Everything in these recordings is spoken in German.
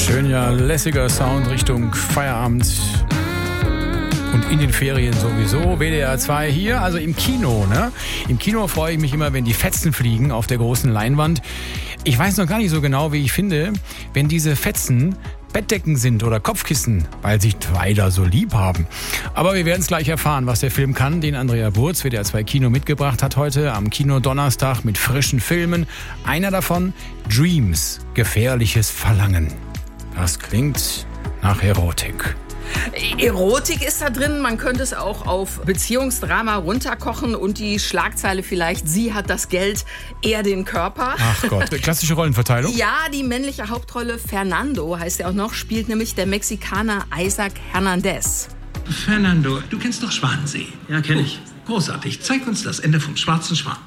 Schöner, lässiger Sound Richtung Feierabend und in den Ferien sowieso. WDR 2 hier, also im Kino, ne? Im Kino freue ich mich immer, wenn die Fetzen fliegen auf der großen Leinwand. Ich weiß noch gar nicht so genau, wie ich finde, wenn diese Fetzen Bettdecken sind oder Kopfkissen, weil sich zwei da so lieb haben. Aber wir werden es gleich erfahren, was der Film kann, den Andrea Burz, WDR 2 Kino, mitgebracht hat heute am Kino Donnerstag mit frischen Filmen. Einer davon, Dreams, gefährliches Verlangen. Das klingt nach Erotik. Erotik ist da drin, man könnte es auch auf Beziehungsdrama runterkochen und die Schlagzeile vielleicht, sie hat das Geld, er den Körper. Ach Gott, klassische Rollenverteilung? Ja, die männliche Hauptrolle, Fernando heißt er auch noch, spielt nämlich der Mexikaner Isaac Hernandez. Fernando, du kennst doch Schwanensee. Ja, kenne ich. Großartig, zeig uns das Ende vom Schwarzen Schwan.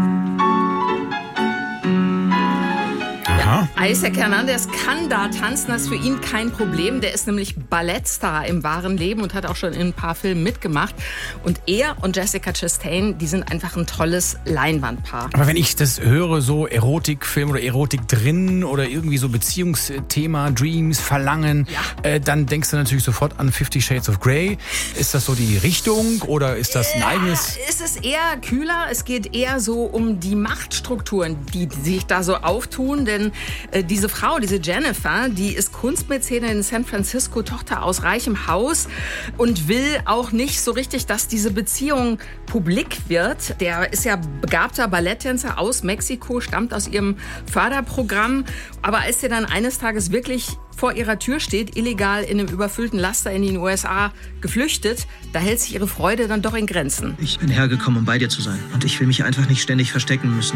Isaac Hernandez kann da tanzen, das ist für ihn kein Problem. Der ist nämlich Ballettstar im wahren Leben und hat auch schon in ein paar Filmen mitgemacht. Und er und Jessica Chastain, die sind einfach ein tolles Leinwandpaar. Aber wenn ich das höre, so Erotikfilm oder Erotik drin oder irgendwie so Beziehungsthema, Dreams, Verlangen, dann denkst du natürlich sofort an 50 Shades of Grey. Ist das so die Richtung oder ist das ein eigenes? Es ist eher kühler, es geht eher so um die Machtstrukturen, die sich da so auftun, denn diese Frau, diese Jennifer, die ist Kunstmäzenin in San Francisco, Tochter aus reichem Haus und will auch nicht so richtig, dass diese Beziehung publik wird. Der ist ja begabter Balletttänzer aus Mexiko, stammt aus ihrem Förderprogramm. Aber als er dann eines Tages wirklich vor ihrer Tür steht, illegal in einem überfüllten Laster in den USA geflüchtet, da hält sich ihre Freude dann doch in Grenzen. Ich bin hergekommen, um bei dir zu sein. Und ich will mich einfach nicht ständig verstecken müssen.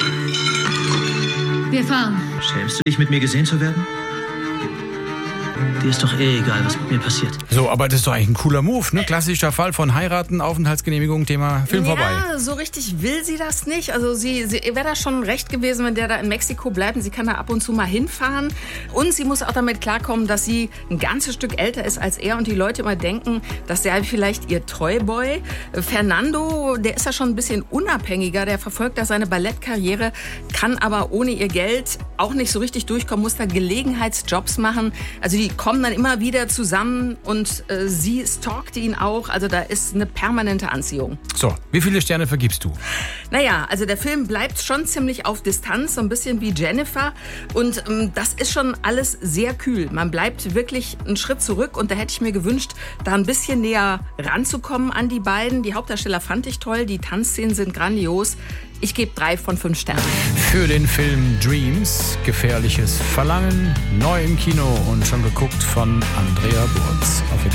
Wir fahren. Schämst du dich, mit mir gesehen zu werden? Dir ist doch eh egal, was mit mir passiert. So, aber das ist doch eigentlich ein cooler Move, ne? Klassischer Fall von heiraten, Aufenthaltsgenehmigung, Thema Film vorbei. Ja, so richtig will sie das nicht. Also sie wäre da schon recht gewesen, wenn der da in Mexiko bleibt. Und sie kann da ab und zu mal hinfahren. Und sie muss auch damit klarkommen, dass sie ein ganzes Stück älter ist als er und die Leute immer denken, dass der vielleicht ihr Toyboy. Fernando, der ist ja schon ein bisschen unabhängiger. Der verfolgt da seine Ballettkarriere, kann aber ohne ihr Geld auch nicht so richtig durchkommen, muss da Gelegenheitsjobs machen. Also die kommen dann immer wieder zusammen und sie stalkt ihn auch. Also da ist eine permanente Anziehung. So, wie viele Sterne vergibst du? Naja, also der Film bleibt schon ziemlich auf Distanz, so ein bisschen wie Jennifer. Und das ist schon alles sehr kühl. Man bleibt wirklich einen Schritt zurück und da hätte ich mir gewünscht, da ein bisschen näher ranzukommen an die beiden. Die Hauptdarsteller fand ich toll, die Tanzszenen sind grandios. Ich gebe 3 von 5 Sternen. Für den Film Dreams, gefährliches Verlangen, neu im Kino und schon geguckt von Andrea Burz. Auf Wiedersehen.